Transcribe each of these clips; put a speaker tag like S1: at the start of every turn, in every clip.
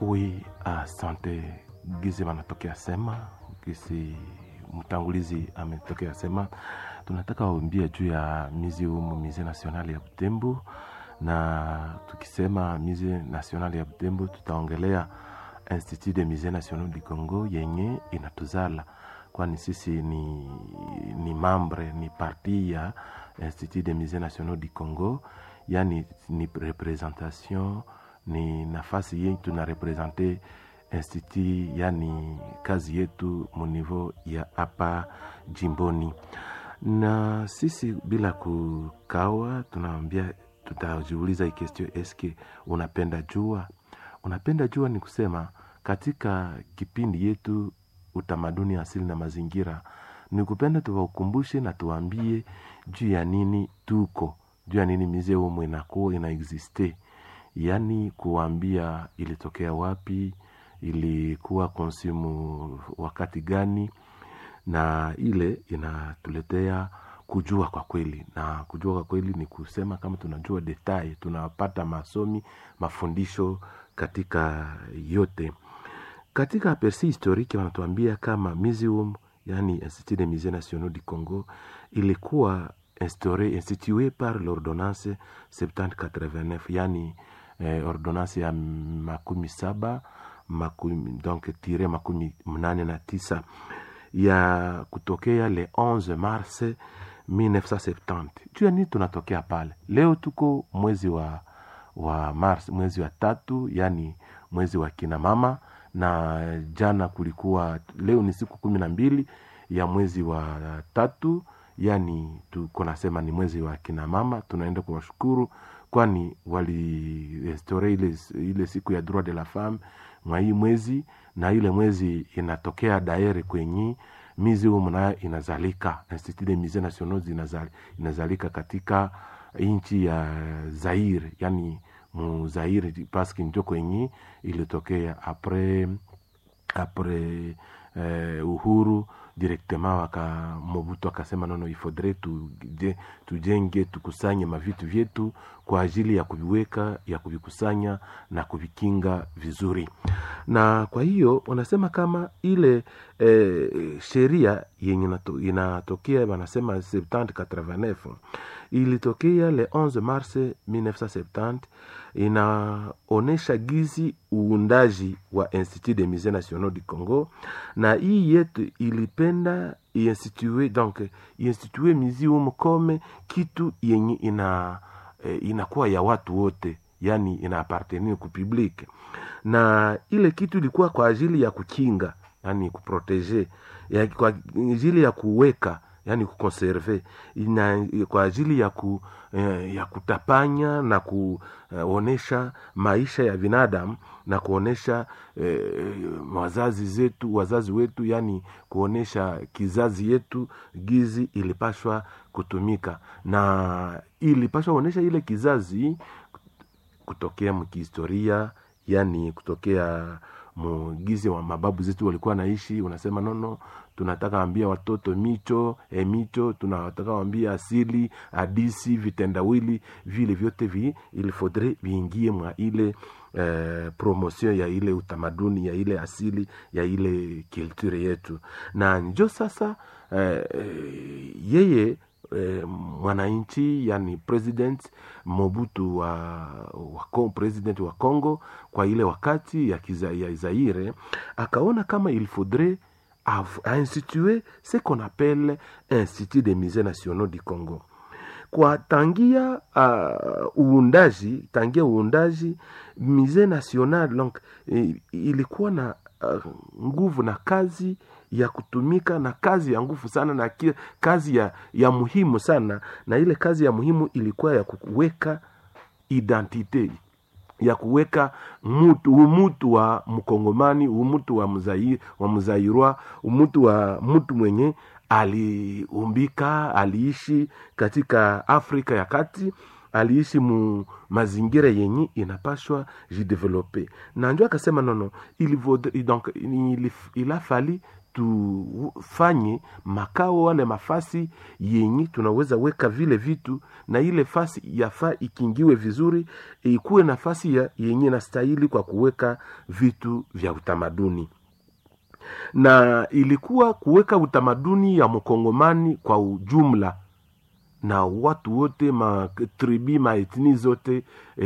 S1: Oui, asante. Gizi wanatokea sema, Gizi mtangulizi ametokea sema. Tunataka waambie juu ya Musée National ya Butembo, na tukisema Musée National ya Butembo tutaongelea Institut des Musées Nationaux du Congo yenye inatuzala, kwani sisi ni membre, ni parti ya Institut des Musées Nationaux du Congo, yani ni representation, ni nafasi yetu na represente institut, yani kazi yetu mu niveau ya hapa jimboni. Na sisi bila kukawa tunaambia, tutajiuliza question, eske unapenda jua? Unapenda jua ni kusema katika kipindi yetu utamaduni asili na mazingira, ni kupenda tuwakumbushe na tuambie juu ya nini tuko, juu ya nini musée humu inakuwa inaexiste, yani kuambia ilitokea wapi, ilikuwa konsumu wakati gani, na ile inatuletea kujua kwa kweli. Na kujua kwa kweli ni kusema kama tunajua detail, tunapata masomi, mafundisho katika yote. Katika aperçu historique wanatuambia kama museum, yani Institut des Musées Nationaux du Congo, ilikuwa institué par l'ordonnance 7089, yani ordonnance ya makumi saba, donc tire makumi mnane na tisa, ya kutokea le 11 mars 1970. Jua nini tunatokea pale? Leo tuko mwezi wa Mars, mwezi wa tatu, yani mwezi wa kina mama, na jana kulikuwa, leo ni siku 12 ya mwezi wa tatu, yani tuko nasema ni mwezi wa kina mama. Tunaenda kuwashukuru kwani wali restore ile siku ya droit de la femme mwa hii mwezi, na ile mwezi inatokea daire kwenye museum na inazalika, Institut des Musées Nationaux inazalika katika nchi ya Zaire, yani mu Zaire, parce que ndio kwenye ilitokea après uhuru directement. Mobutu akasema nono, il faudrait tujenge, tukusanye mavitu vyetu kwa ajili ya kuviweka, ya kuvikusanya na kuvikinga vizuri. Na kwa hiyo wanasema kama ile sheria yenye inatokea, wanasema 7089 ilitokea le 11 mars 1970, inaonesha gizi uundaji wa Institut des Musées Nationaux du Congo, na hii yetu ilipenda institue museum comme kitu yenye inakuwa ya watu wote, yani ina appartenir ku public, na ile kitu ilikuwa kwa ajili ya kukinga, yani kuproteger, kwa ajili ya kuweka, yani kukonserve, kwa ajili ya kutapanya na kuonesha maisha ya binadamu, na kuonesha wazazi wetu, yani kuonesha kizazi yetu gizi ilipashwa kutumika, na ilipashwa kuonesha ile kizazi kutokea mkihistoria, yani kutokea mugizi wa mababu zetu walikuwa naishi. Unasema nono, tunataka ambia watoto micho, tunataka ambia asili, hadisi, vitendawili, vile vyote il faudrait viingie mwa ile promotion ya ile utamaduni, ya ile asili, ya ile culture yetu. Na njo sasa yeye mwananchi, yani president Mobutu president wa Congo kwa ile wakati ya Zaire, akaona kama il faudrait instituer ce qu'on appelle Institut des Musées Nationaux du Congo. Kwa tangia uundaji Musée National, donc ilikuwa na nguvu na kazi ya kutumika, na kazi ya nguvu sana, na kazi ya muhimu sana, na ile kazi ya muhimu ilikuwa ya kuweka identite, ya kuweka umutu wa mkongomani, umutu wa mzairwa, umutu wa mtu mwenye aliumbika, aliishi katika Afrika ya Kati, aliishi mu mazingira yenye inapashwa jidevelope. Na ndio akasema nono, il a fallu tufanye makao wale mafasi yenye tunaweza weka vile vitu, na ile fasi yafaa ikingiwe vizuri, ikuwe nafasi yenye nastahili kwa kuweka vitu vya utamaduni. Na ilikuwa kuweka utamaduni ya mkongomani kwa ujumla, na watu wote, tribi, etni zote,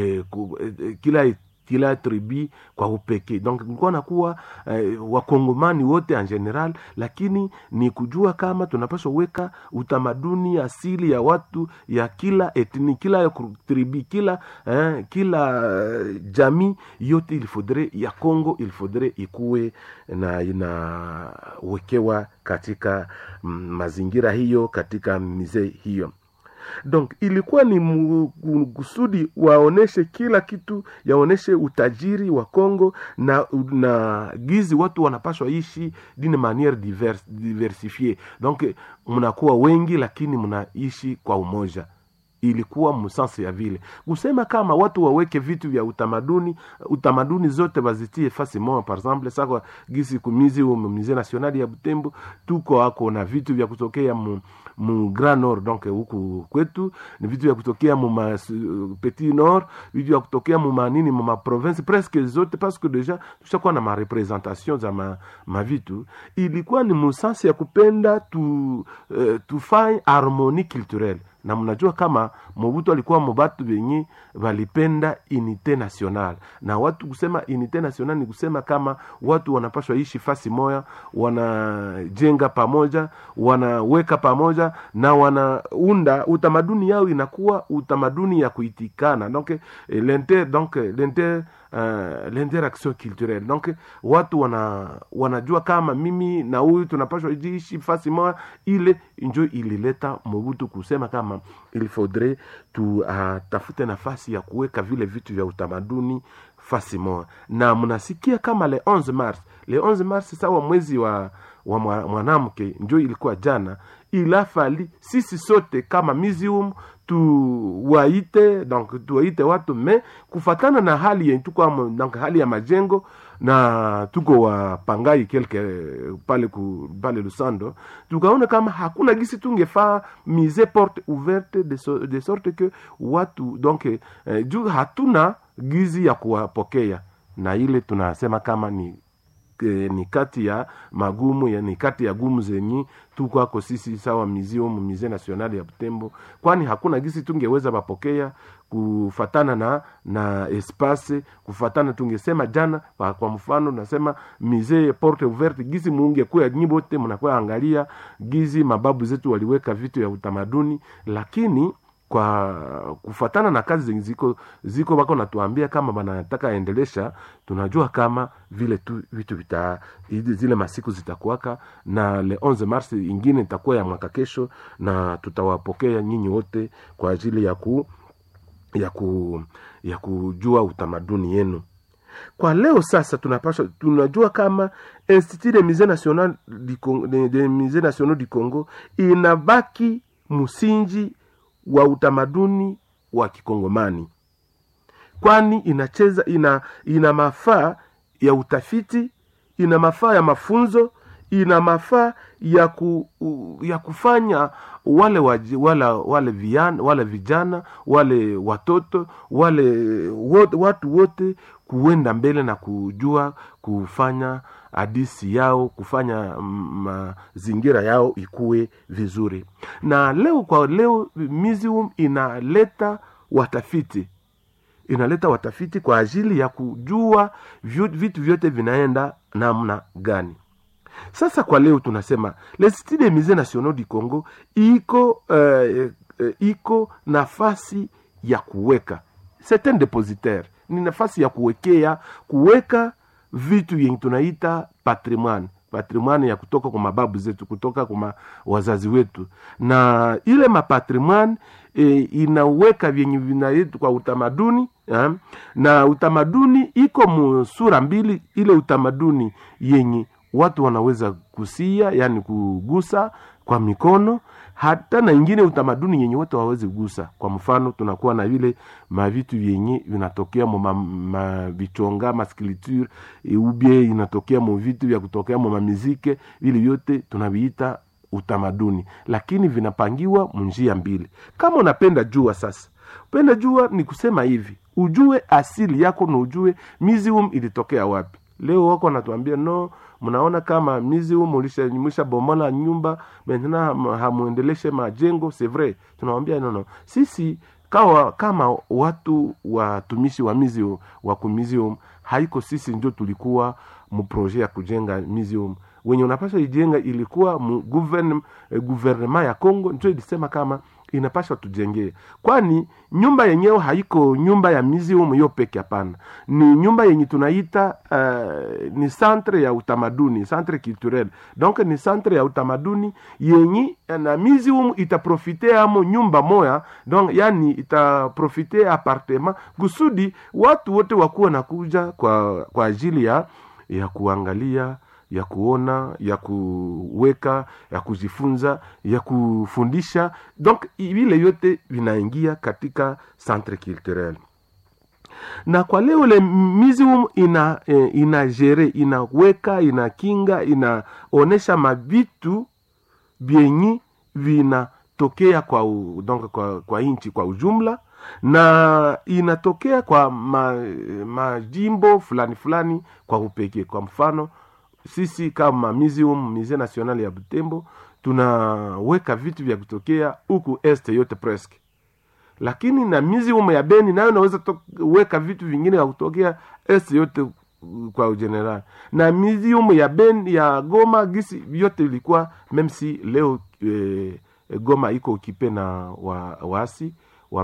S1: kila tribi kwa upekee. Donc kulikuwa nakuwa wakongomani wote en general, lakini ni kujua kama tunapaswa weka utamaduni asili ya watu ya kila etni, kila tribi, kila jamii yote ilifodre ya Kongo ilifodre ikuwe na inawekewa katika mazingira hiyo, katika mizee hiyo. Donc ilikuwa ni kusudi waoneshe kila kitu, yaoneshe utajiri wa Kongo na gizi watu wanapaswa ishi d'une manière diversifiée. Donc mnakuwa wengi lakini mnaishi kwa umoja. Ilikuwa msansi ya vile kusema kama watu waweke vitu vya utamaduni zote bazitie fasi moja. Par exemple sasa gizi kumizi Musée National ya Butembo tuko hako na vitu vya kutokea mu Grand Nord, donc huku kwetu ni vitu vya kutokea mu Petit Nord, vitu vya kutokea mu manini mu province presque zote, parce que déjà tushakuwa na representation za vitu. Ilikuwa ni msansi ya kupenda tufanye harmonie culturelle. Na mnajua kama Mobutu alikuwa mobatu benye walipenda unité nationale. Na watu kusema unité nationale ni kusema kama watu wanapaswa ishi fasi moja, wanajenga pamoja, wanaweka pamoja, na wanaunda utamaduni yao inakuwa utamaduni ya kuitikana. Donc l'interaction culturelle. Donc watu wanajua kama mimi na huyu tunapaswa ishi fasi moja. Ile njo ilileta Mobutu kusema kama il faudrait tafute nafasi ya kuweka vile vitu vya utamaduni fasi moja. Na mnasikia kama le 11 Mars sawa mwezi wa mwanamke, njo ilikuwa jana, ilafali sisi sote kama museum tuwaite watu kufatana na hali ya tuko, donc hali ya majengo, na tuko wapangai pale Lusando, tukaona kama hakuna gisi tungefaa mise porte ouverte de sorte que watu donc juu hatuna gizi ya kuwapokea, na ile tunasema kama ni kati ya magumu ni kati ya gumu zenye tuko hako sisi sawa Musée National ya Butembo, kwani hakuna gisi tungeweza bapokea kufatana na espace, kufatana tungesema jana kwa mfano nasema musée porte ouverte, gisi muunge kwa nyibote mnakuwa angalia gizi mababu zetu waliweka vitu ya utamaduni, lakini kwa kufatana na kazi ziko bako natuambia kama banataka endelesha, tunajua kama vile tu vitu zile masiku zitakuwaka, na le 11 Mars ingine itakuwa ya mwaka kesho, na tutawapokea nyinyi wote kwa ajili ya kujua utamaduni yenu. Kwa leo sasa tunajua kama Institut des Musées Nationaux du Congo inabaki msingi wa utamaduni wa Kikongomani, kwani ina mafaa ya utafiti, ina mafaa ya mafunzo, ina mafaa ya kufanya wale vijana, wale watoto, watu wote kuenda mbele na kujua kufanya hadisi yao, kufanya mazingira yao ikuwe vizuri. Na leo museum inaleta watafiti kwa ajili ya kujua vitu vyote vinaenda namna gani. Sasa kwa leo tunasema l'Institut des Musées Nationaux du Congo iko nafasi ya kuweka, c'est un dépositaire, ni nafasi ya kuweka vitu yenye tunaita patrimoine ya kutoka kwa mababu zetu, kutoka kwa wazazi wetu, na ile mapatrimoine inaweka vyenye vinaitwa kwa utamaduni, na utamaduni iko musura mbili. Ile utamaduni yenye watu wanaweza kusia, yani kugusa kwa mikono, hata na ingine utamaduni yenye wote waweze kugusa. Kwa mfano tunakuwa na vile mavitu yenye vinatokea mo vichonga masculpture ubie inatokea mo vitu vya kutokea mo muziki, vile yote tunaviita utamaduni, lakini vinapangiwa njia mbili. Kama unapenda jua sasa, upenda jua ni kusema hivi, ujue asili yako na ujue museum ilitokea wapi. Leo wako natuambia no, mnaona kama museum ulisha bomola nyumba, maintenant hamuendeleshe majengo, c'est vrai. Tunawaambia no. Sisi kama watu watumishi wa museum, wa museum, haiko sisi ndio tulikuwa mu projet ya kujenga museum. Wenye unapaswa ijenga ilikuwa gouvernement ya Kongo ndio ilisema kama inapaswa tujengee. Kwani nyumba yenyewe haiko nyumba ya museum yo peke hapana. Ni nyumba yenye tunaita ni centre ya utamaduni, centre culturel. Donc ni centre ya utamaduni yenye na museum itaprofite amo nyumba moya, donc yani itaprofite appartement kusudi watu wote wakuwa nakuja kwa ajili ya kuangalia, ya kuona, ya kuweka, ya kujifunza, ya kufundisha. Donc vile yote vinaingia katika centre culturel. Na kwa leo le museum inajere, inaweka, inakinga, inaonesha mavitu vyenye vinatokea kwa inchi kwa ujumla, na inatokea kwa majimbo fulani kwa upekee. Kwa mfano sisi kama Musée National ya Butembo tunaweka vitu vya kutokea huku este yote presque. Lakini na museum ya Beni nayo naweza weka vitu vingine vya kutokea este yote kwa general. Na museum ya Beni ya Goma gisi yote ilikuwa, même si leo Goma iko okipe na waasi wa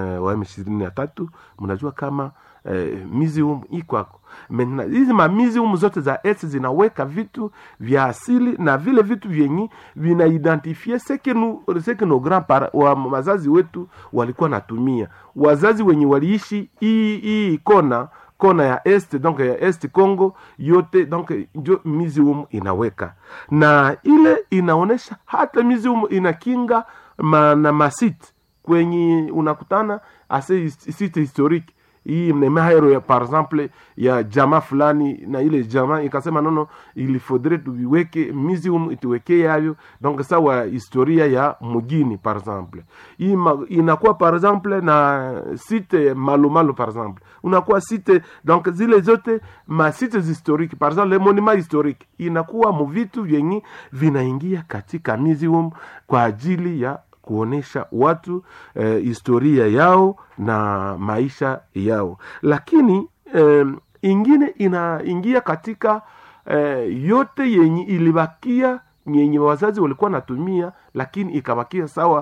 S1: M23, mnajua kama museum iko hapo. Hizi museum zote za est zinaweka vitu vya asili na vile vitu vyenye vinaidentifie ce que nos grands-parents wa wazazi wetu walikuwa natumia. Wazazi wenye waliishi hii kona ya est, donc ya est Congo yote, donc ndio museum inaweka. Na ile inaonesha hata museum inakinga na masite kwenye unakutana ase site historique. Hii mnemaero ya par exemple ya jamaa fulani, na ile jamaa ikasema nono il faudrait tuweke museum ituweke yayo, donc sawa historia ya mugini par exemple. Hii inakuwa par exemple na site Malo par exemple, unakuwa site, donc zile zote ma sites historiques par exemple les monuments historiques inakuwa muvitu vyenye vinaingia katika museum kwa ajili ya kuonesha watu historia yao na maisha yao. Lakini ingine inaingia katika yote yenye ilibakia yenye wazazi walikuwa natumia, lakini ikabakia sawa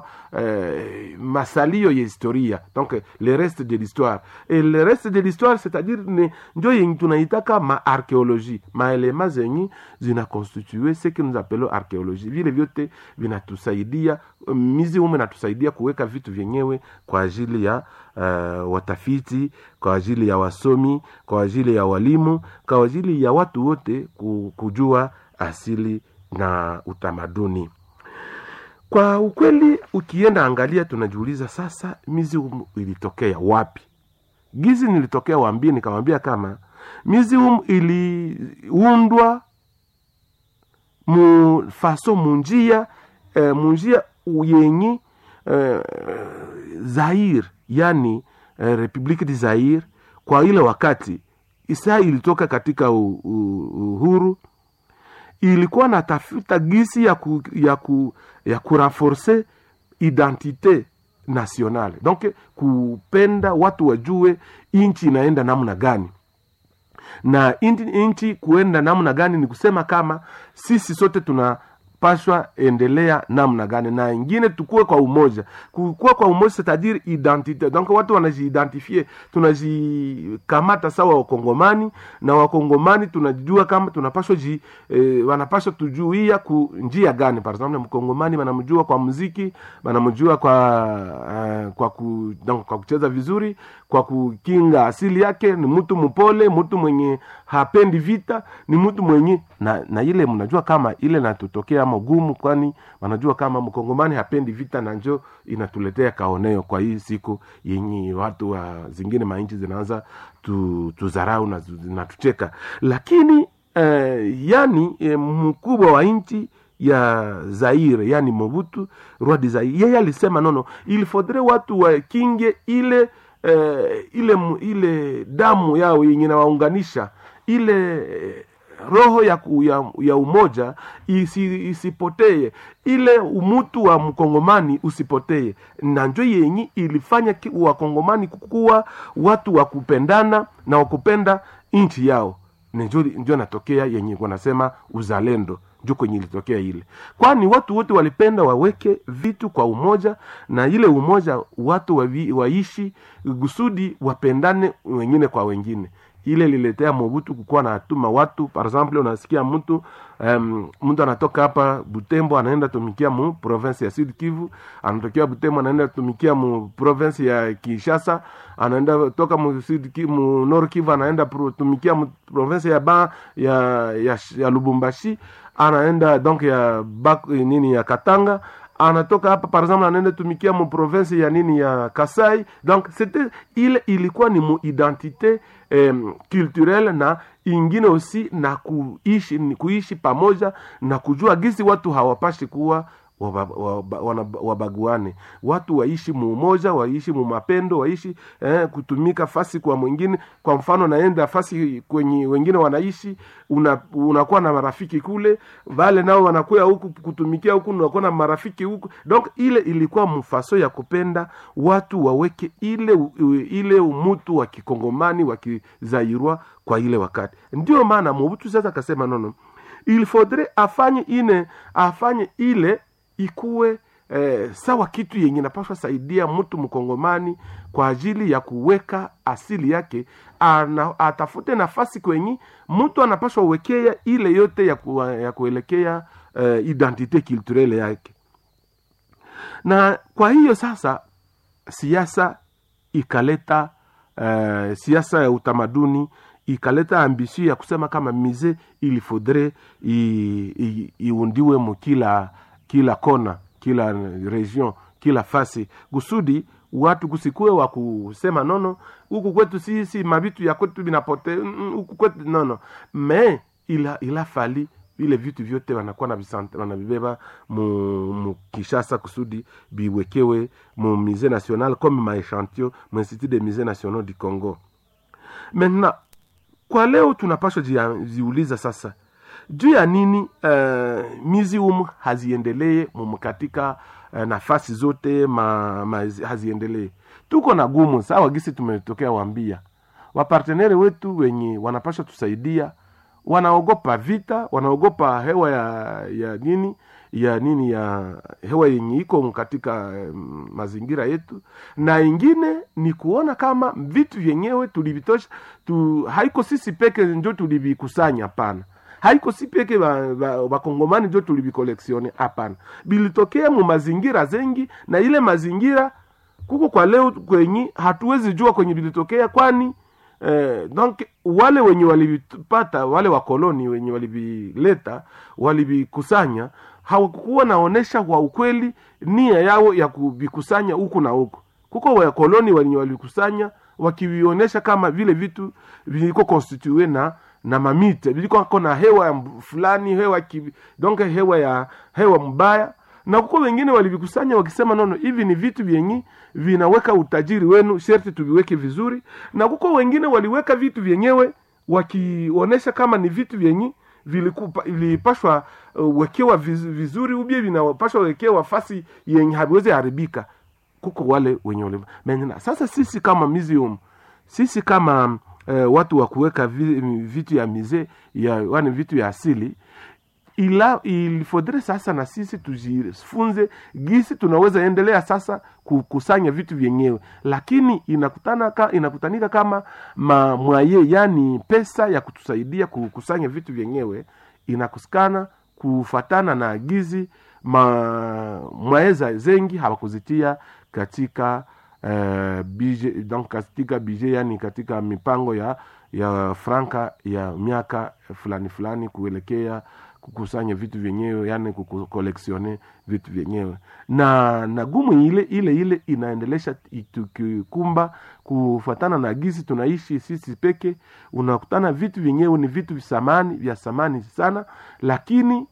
S1: masalio ya historia, donc le reste de l'histoire. Et le reste de l'histoire c'est-à-dire ndio yenye tunaitaka archéologie, maelema zenye zinaconstituer ce que nous appelons archéologie. Vile vyote vinatusaidia, museum inatusaidia kuweka vitu vyenyewe kwa ajili ya watafiti, kwa ajili ya wasomi, kwa ajili ya walimu, kwa ajili ya watu wote kujua asili na utamaduni. Kwa ukweli ukienda angalia, tunajiuliza sasa museum ilitokea wapi? Gizi nilitokea waambie, nikamwambia kama museum iliundwa munjia yenye Zaire, yani Republique de Zaire kwa ile wakati isa ilitoka katika uhuru, ilikuwa natafuta gisi ya kurenforcer identité nationale, donc kupenda watu wajue inchi inaenda namna gani. Na inchi kuenda namna gani ni kusema kama sisi sote tunapaswa endelea namna gani, na ingine tukue kwa umoja. Kukua kwa umoja c'est-à-dire identité, donc watu wanajiidentifie, tunajikamata sawa wakongomani, na wakongomani tunajua kama tunapaswa wanapaswa tujuia njia gani. Par exemple mkongomani wanamjua kwa muziki, wanamjua kwa kucheza vizuri, kwa kukinga asili yake, ni mtu mpole, mtu mwenye hapendi vita, ni mtu mwenye na ile mnajua kama ile natutokea jambo gumu, kwani wanajua kama mkongomani hapendi vita, na njoo inatuletea kaoneo kwa hii siku yenye watu wa zingine mainchi zinaanza tuzarau na tucheka. Lakini yani mkubwa wa inchi ya Zaire, yani Mobutu roi de Zaire, yeye alisema nono, il faudrait watu wa kinge ile damu yao yenye nawaunganisha, ile roho ya umoja isipotee, ile umutu wa mkongomani usipotee. Na njo yenye ilifanya wakongomani kukuwa watu wa kupendana na wakupenda nchi yao. Njo natokea yenye wanasema uzalendo, njo kwenye ilitokea ile, kwani watu wote walipenda waweke vitu kwa umoja, na ile umoja watu waishi gusudi wapendane wengine kwa wengine. Ile liletea Mobutu kukuwa na atuma watu, par exemple unasikia mtu anatoka hapa Butembo anaenda tumikia mu province ya Sud Kivu, anatokea Butembo anaenda tumikia mu province ya Kinshasa, anaenda toka mu Sud Kivu mu Nord Kivu anaenda tumikia mu province ya Lubumbashi, anaenda donc ya Katanga, anatoka hapa par exemple anaenda tumikia mu province ya Kasai. Donc c'était ilikuwa ni mu identité culturelle, na ingine aussi na kuishi pamoja, na kujua gisi watu hawapashi kuwa wabaguane. Watu waishi mu umoja, waishi mu mapendo, waishi kutumika fasi kwa mwingine. Kwa mfano naenda fasi kwenye wengine wanaishi, unakuwa na marafiki kule, wale nao wanakuwa huku kutumikia huku, unakuwa na marafiki huku. Donc ile ilikuwa mfaso ya kupenda watu waweke ile umutu wa kikongomani wa kizairwa kwa ile wakati. Ndio maana Mobutu sasa akasema nono, il faudrait afanye ile ikuwe sawa kitu yenye napaswa saidia mtu mkongomani kwa ajili ya kuweka asili yake. Atafute nafasi kwenye mtu anapaswa uwekea ile yote ya kuelekea identite culturelle yake. Na kwa hiyo sasa siasa ikaleta siasa ya utamaduni ikaleta ambisio ya kusema kama mize il faudrait iundiwe kila kona, kila region, kila fasi, kusudi watu kusikue wa kusema nono huku kwetu sisi mabitu ya kwetu binapote huku kwetu nono. Me ila fali vile vitu vyote wanakuwa na visante wanabibeba mu Kinshasa kusudi biwekewe mu musée national comme ma échantillon mu institut des musées nationaux du Congo. Maintenant kwa leo tunapaswa jiuliza sasa juu ya nini museum haziendelee katika nafasi zote haziendelee. Tuko na gumu sawa gisi tumetokea waambia. Wapartenere wetu wenye wanapaswa tusaidia wanaogopa vita, wanaogopa hewa ya hewa yenye iko katika mazingira yetu, na ingine ni kuona kama vitu vyenyewe tulivitosha haiko sisi peke ndio tulivikusanya. Hapana, haiko sisi peke wakongomani ndio tulivikolektione. Hapana, bilitokea mu mazingira zengi, na ile mazingira kuko kwa leo kwenye hatuwezi jua kwenye bilitokea, kwani donc wale wenye walivipata, wale wakoloni wenye walivileta, walivikusanya, hawakuwa naonesha kwa ukweli nia yao ya kuvikusanya huku na huku. Kuko wakoloni wenye walikusanya wakivionesha kama vile vitu viliko constitué na mamite, viliko na hewa fulani, donc hewa mbaya. Na kuko wengine walivikusanya wakisema nono, hivi ni vitu vyenye vinaweka utajiri wenu, sherti tuviweke vizuri. Na kuko wengine waliweka vitu vyenyewe wakionesha kama ni vitu vyenye vilipashwa wekewa vizuri, ubie vinapashwa wekewa fasi yenye habiweze haribika. Kuko wale wenye wale. Sasa sisi kama museum, sisi kama watu wa kuweka vitu ya musée wani vitu ya asili, il faudrait sasa na sisi tujifunze gisi tunaweza endelea sasa kukusanya vitu vyenyewe. Lakini inakutanika kama mwaye, yani pesa ya kutusaidia kukusanya vitu vyenyewe inakusikana kufatana na gizi mwaeza zengi hawakuzitia katika budget, donc katika budget, yani katika mipango ya franka ya miaka fulani kuelekea kukusanya vitu vyenyewe, yani kukoleksione vitu vyenyewe. Na gumu ile inaendelesha tukikumba kufuatana na gizi tunaishi sisi peke. Unakutana vitu vyenyewe ni vitu vya samani sana, lakini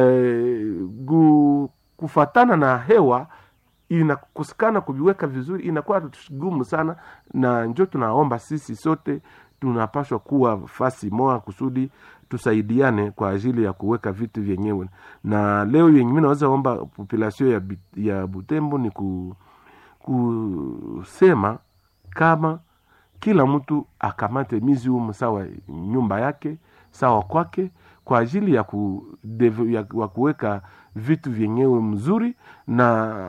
S1: kufuatana na hewa inakosekana kuviweka vizuri, inakuwa gumu sana. Na njoo tunaomba sisi sote tunapaswa kuwa fasi moja kusudi tusaidiane kwa ajili ya kuweka vitu vyenyewe. Na leo yenyewe mimi naweza omba population ya Butembo ni kusema kama kila mtu akamate museum sawa nyumba yake, sawa kwake, kwa ajili ya kuweka vitu vyenyewe mzuri. Na